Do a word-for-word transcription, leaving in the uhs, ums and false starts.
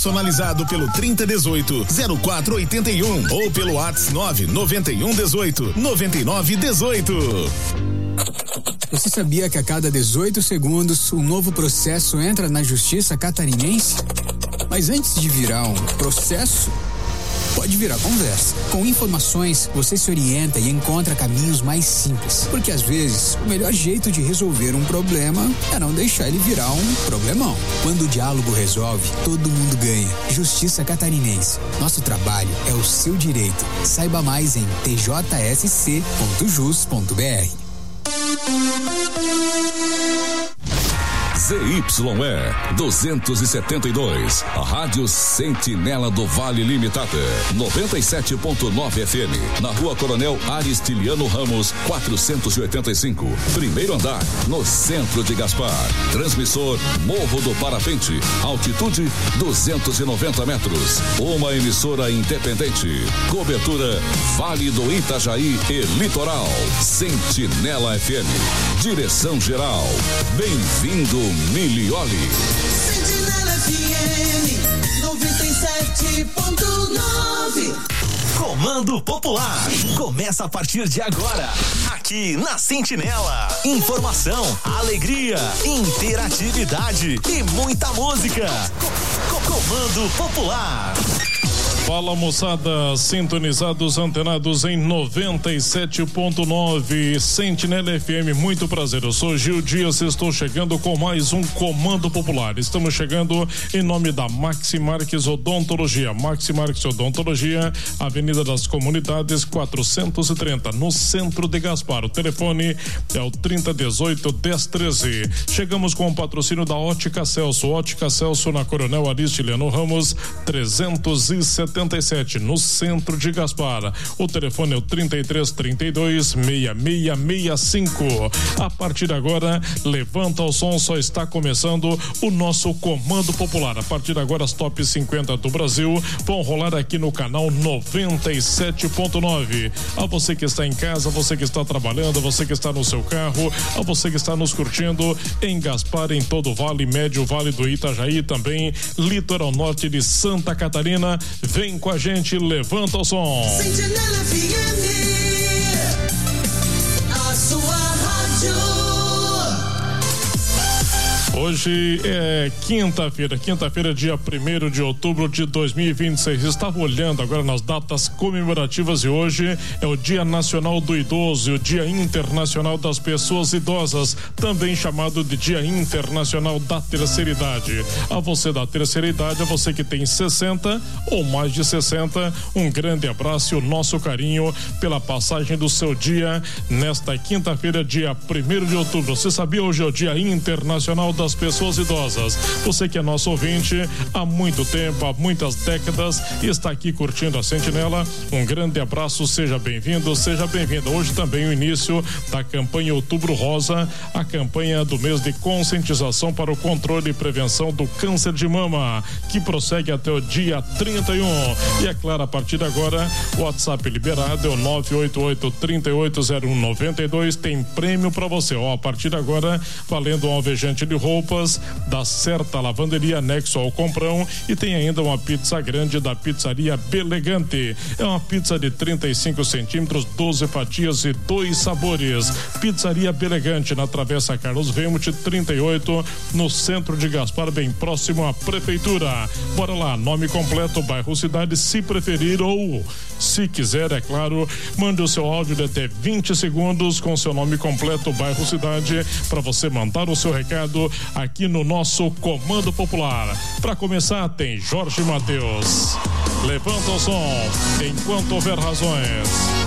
personalizado pelo trinta dezoito, zero quatro oitenta e um ou pelo WhatsApp nove noventa e um dezoito, noventa e nove dezoito. Você sabia que a cada dezoito segundos um novo processo entra na Justiça Catarinense? Mas antes de virar um processo, pode virar conversa. Com informações, você se orienta e encontra caminhos mais simples. Porque às vezes, o melhor jeito de resolver um problema é não deixar ele virar um problemão. Quando o diálogo resolve, todo mundo ganha. Justiça Catarinense. Nosso trabalho é o seu direito. Saiba mais em t j s c ponto jus ponto b r. Z Y E duzentos e setenta e dois, a Rádio Sentinela do Vale Limitada, noventa e sete ponto nove F M, na Rua Coronel Aristiliano Ramos, quatrocentos e oitenta e cinco, primeiro andar, no centro de Gaspar. Transmissor Morro do Parapente, altitude duzentos e noventa metros. Uma emissora independente. Cobertura Vale do Itajaí e Litoral. Sentinela F M. Direção geral. Bem-vindo, Milioli. Sentinela F M noventa e sete ponto nove. Comando Popular. Começa a partir de agora. Aqui na Sentinela. Informação, alegria, interatividade e muita música. Comando Popular. Fala, moçada, sintonizados, antenados em noventa e sete ponto nove Sentinela F M, muito prazer, eu sou Gil Dias, estou chegando com mais um Comando Popular. Estamos chegando em nome da Maxi Marques Odontologia. Maxi Marques Odontologia, Avenida das Comunidades quatrocentos e trinta, no centro de Gaspar. O telefone é o trinta dezoito, dez treze. Chegamos com o patrocínio da Ótica Celso. Ótica Celso na Coronel Aristiliano Ramos trezentos e setenta e sete, no centro de Gaspar. O telefone é o trinta e três, trinta e dois, seis seis seis cinco. A partir de agora, levanta o som, só está começando o nosso Comando Popular. A partir de agora, as top cinquenta do Brasil vão rolar aqui no canal noventa e sete ponto nove. A você que está em casa, você que está trabalhando, você que está no seu carro, a você que está nos curtindo em Gaspar, em todo o Vale Médio, Vale do Itajaí, também litoral norte de Santa Catarina. Vem com a gente, levanta o som. Sentinela F M, a sua rádio. Hoje é quinta-feira, quinta-feira, dia primeiro de outubro de dois mil e vinte e seis. Estava olhando agora nas datas comemorativas e hoje é o Dia Nacional do Idoso e o Dia Internacional das Pessoas Idosas, também chamado de Dia Internacional da Terceira Idade. A você da terceira idade, a você que tem sessenta ou mais de sessenta, um grande abraço e o nosso carinho pela passagem do seu dia nesta quinta-feira, dia primeiro de outubro. Você sabia, hoje é o Dia Internacional da das pessoas idosas. Você que é nosso ouvinte há muito tempo, há muitas décadas, e está aqui curtindo a Sentinela, um grande abraço, seja bem-vindo, seja bem-vinda. Hoje também o início da campanha Outubro Rosa, a campanha do mês de conscientização para o controle e prevenção do câncer de mama, que prossegue até o dia trinta e um. E é claro, a partir de agora, o WhatsApp liberado é o nove oito oito, três oito zero um, nove dois, tem prêmio para você. Ó, a partir de agora, valendo um alvejante de roupas da Certa Lavanderia, anexo ao Comprão, e tem ainda uma pizza grande da Pizzaria Belegante. É uma pizza de trinta e cinco centímetros, doze fatias e dois sabores. Pizzaria Belegante, na Travessa Carlos Vemut, trinta e oito, no centro de Gaspar, bem próximo à Prefeitura. Bora lá, nome completo, bairro, cidade, se preferir, ou se quiser, é claro, mande o seu áudio de até vinte segundos com seu nome completo, bairro, cidade, para você mandar o seu recado aqui no nosso Comando Popular. Para começar, tem Jorge Mateus. Levanta o som enquanto houver razões.